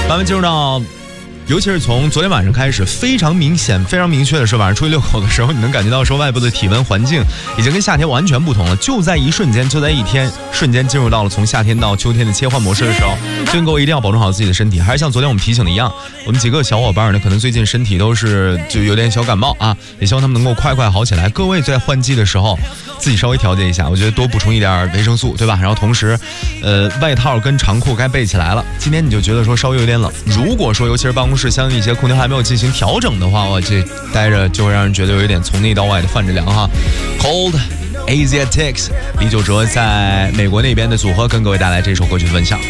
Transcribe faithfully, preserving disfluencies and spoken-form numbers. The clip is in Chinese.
咱们进入到。尤其是从昨天晚上开始，非常明显、非常明确的是，晚上出去遛狗的时候，你能感觉到说外部的体温环境已经跟夏天完全不同了。就在一瞬间，就在一天，瞬间进入到了从夏天到秋天的切换模式的时候，所以各位一定要保重好自己的身体。还是像昨天我们提醒的一样，我们几个小伙伴呢，可能最近身体都是就有点小感冒啊，也希望他们能够快快好起来。各位在换季的时候，自己稍微调节一下，我觉得多补充一点维生素，对吧？然后同时，呃，外套跟长裤该备起来了。今天你就觉得说稍微有点冷，如果说尤其是办公室相应一些空调还没有进行调整的话，我这待着就会让人觉得有一点从内到外的泛着凉哈。Cold Asiatics 李玖哲在美国那边的组合跟各位带来这首歌曲分享。